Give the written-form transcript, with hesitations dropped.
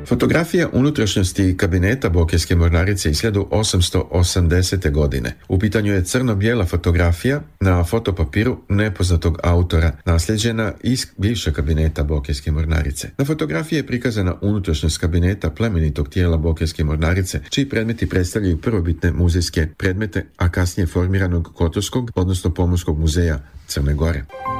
Fotografija unutrašnjosti kabineta Bokeljske mornarice iz 1880. godine. U pitanju je crno-bijela fotografija na fotopapiru nepoznatog autora, naslijeđena iz bivšeg kabineta Bokeljske mornarice. Na fotografiji je prikazana unutrašnjost kabineta plemenitog tijela Bokeljske mornarice, čiji predmeti predstavljaju prvobitne muzejske predmete, a kasnije formiranog Kotorskog, odnosno Pomorskog muzeja Crne Gore.